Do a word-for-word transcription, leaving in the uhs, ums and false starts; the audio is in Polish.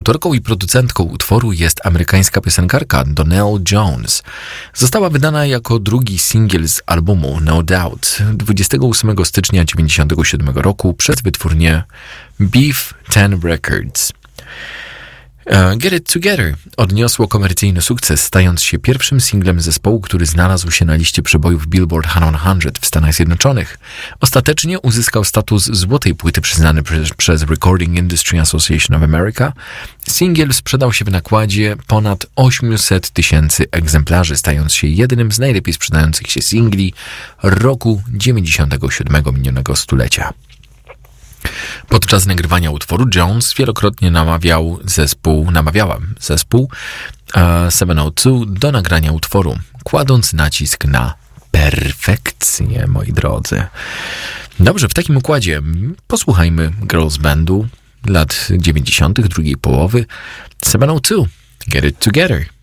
Autorką i producentką utworu jest amerykańska piosenkarka Donell Jones. Została wydana jako drugi singiel z albumu No Doubt dwudziestego ósmego stycznia dziewięćdziesiątego siódmego roku przez wytwórnię Beef Ten Records. Get It Together odniosło komercyjny sukces, stając się pierwszym singlem zespołu, który znalazł się na liście przebojów Billboard sto w Stanach Zjednoczonych. Ostatecznie uzyskał status złotej płyty przyznany przez, przez Recording Industry Association of America. Singiel sprzedał się w nakładzie ponad osiemset tysięcy egzemplarzy, stając się jednym z najlepiej sprzedających się singli roku dziewięćdziesiątego siódmego minionego stulecia. Podczas nagrywania utworu Jones wielokrotnie namawiał zespół, namawiała zespół uh, siedemset dwa do nagrania utworu, kładąc nacisk na perfekcję, moi drodzy. Dobrze, w takim układzie posłuchajmy girls bandu lat dziewięćdziesiątych, drugiej połowy, siedemset dwa, Get It Together.